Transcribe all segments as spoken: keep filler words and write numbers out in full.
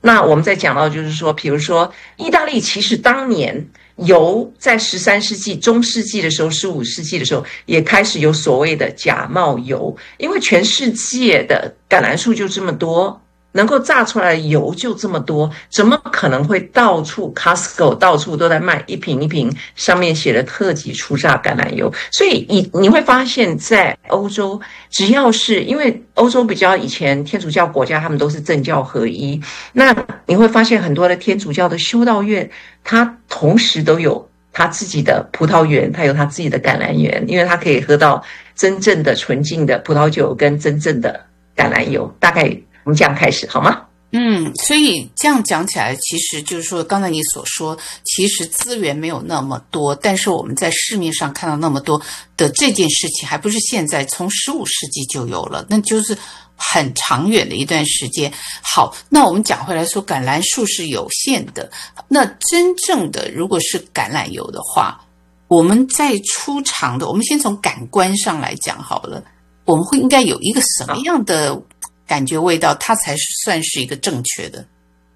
那我们再讲到就是说，比如说意大利其实当年油在十三世纪中世纪的时候，十五世纪的时候也开始有所谓的假冒油，因为全世界的橄榄树就这么多，能够榨出来的油就这么多，怎么可能会到处 Costco 到处都在卖一瓶一瓶上面写的特级初榨橄榄油？所以你你会发现在欧洲，只要是因为欧洲比较以前天主教国家，他们都是政教合一，那你会发现很多的天主教的修道院，它同时都有他自己的葡萄园，他有他自己的橄榄园，因为他可以喝到真正的纯净的葡萄酒跟真正的橄榄油。大概我们这样开始好吗？ 嗯，所以这样讲起来，其实就是说，刚才你所说，其实资源没有那么多，但是我们在市面上看到那么多的这件事情，还不是现在，从十五世纪就有了，那就是很长远的一段时间。好，那我们讲回来说，橄榄树是有限的，那真正的如果是橄榄油的话，我们在出厂的，我们先从感官上来讲好了，我们会应该有一个什么样的感觉味道，它才算是一个正确的？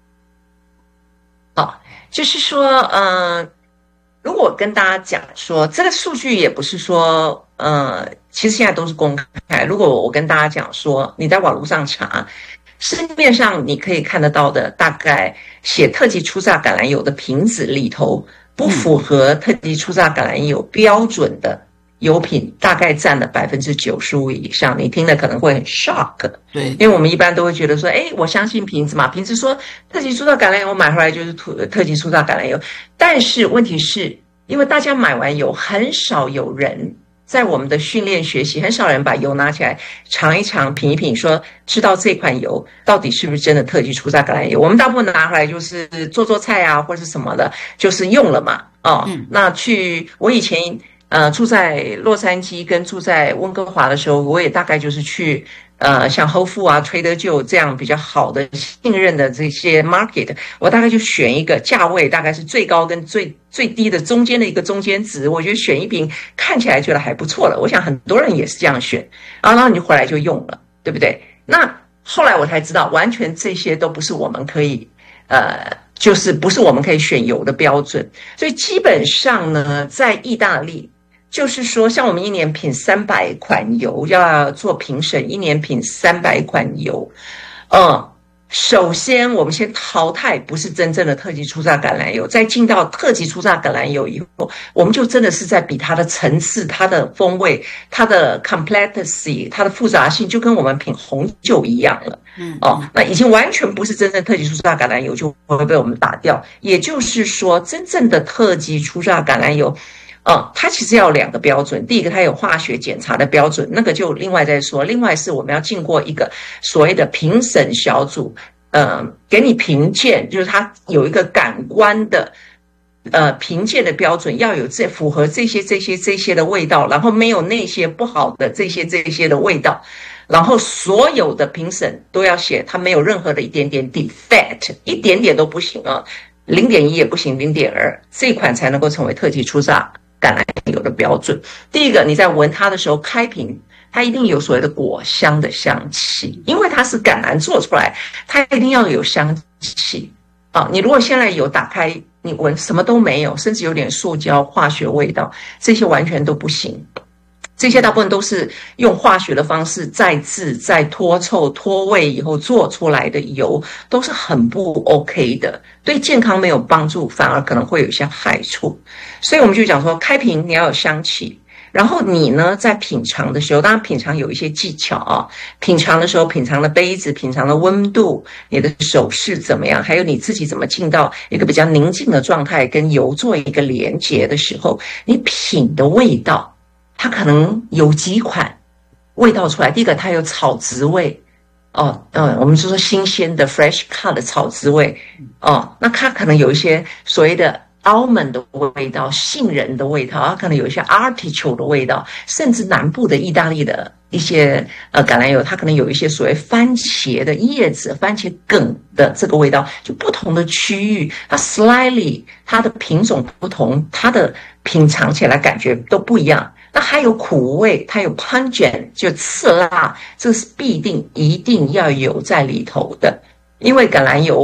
好，就是说，嗯、呃，如果跟大家讲说，这个数据也不是说，呃，其实现在都是公开。如果我跟大家讲说，你在网络上查，市面上你可以看得到的，大概写特级初榨橄榄油的瓶子里头，不符合特级初榨橄榄油标准的油品大概占了百分之九十五以上，你听了可能会很 shock。 对， 因为我们一般都会觉得说，哎，我相信瓶子嘛，瓶子说特级初榨橄榄油买回来就是特级初榨橄榄油，但是问题是，因为大家买完油，很少有人在我们的训练学习，很少人把油拿起来尝一尝、品一品，说知道这款油到底是不是真的特级初榨橄榄油。我们大部分拿回来就是做做菜啊，或是什么的，就是用了嘛。哦，嗯、那去我以前。呃，住在洛杉矶跟住在温哥华的时候，我也大概就是去呃像 Whole Foods 啊、Trader Joe 这样比较好的信任的这些 market， 我大概就选一个价位大概是最高跟最最低的中间的一个中间值，我觉得选一瓶看起来觉得还不错了。我想很多人也是这样选啊，然后你回来就用了，对不对？那后来我才知道，完全这些都不是我们可以呃。就是不是我们可以选油的标准，所以基本上呢，在意大利，就是说，像我们一年品三百款油，要做评审，一年品三百款油，嗯，首先我们先淘汰不是真正的特级初榨橄榄油，再进到特级初榨橄榄油以后，我们就真的是在比它的层次、它的风味、它的 complexity、它的复杂性，就跟我们品红酒一样了。嗯，哦，那已经完全不是真正特级初榨橄榄油，就会被我们打掉。也就是说，真正的特级初榨橄榄油。哦，它其实要有两个标准，第一个它有化学检查的标准，那个就另外再说。另外是我们要经过一个所谓的评审小组，呃，给你评鉴，就是它有一个感官的呃评鉴的标准，要有这符合这些这些这些的味道，然后没有那些不好的这些这些的味道，然后所有的评审都要写它没有任何的一点点 defect， 一点点都不行啊，零点一也不行，零点二，这款才能够成为特级初榨橄榄油的标准。第一个，你在闻它的时候，开瓶它一定有所谓的果香的香气，因为它是橄榄做出来，它一定要有香气啊。你如果现在有打开，你闻什么都没有，甚至有点塑胶化学味道，这些完全都不行。这些大部分都是用化学的方式再制、再脱臭、脱味以后做出来的油，都是很不 OK 的，对健康没有帮助，反而可能会有一些害处。所以我们就讲说，开瓶你要有香气，然后你呢在品尝的时候，当然品尝有一些技巧啊，品尝的时候，品尝的杯子、品尝的温度、你的手势怎么样，还有你自己怎么进到一个比较宁静的状态，跟油做一个连结的时候，你品的味道。它可能有几款味道出来，第一个它有草植味，哦，嗯，我们就说新鲜的 fresh cut 的草植味，哦，那它可能有一些所谓的 almond 的味道，杏仁的味道，它可能有一些 artichoke 的味道，甚至南部的意大利的一些呃橄榄油，它可能有一些所谓番茄的叶子、番茄梗的这个味道，就不同的区域，它 slightly 它的品种不同，它的品尝起来感觉都不一样。那还有苦味，它有 pungent 就刺辣，这是必定一定要有在里头的，因为橄榄油